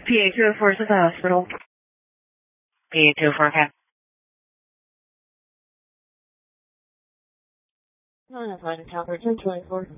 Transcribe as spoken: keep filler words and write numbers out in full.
P A two oh four is at the hospital. P A two oh four, okay. No, that's fine. Calvert ten twenty-four.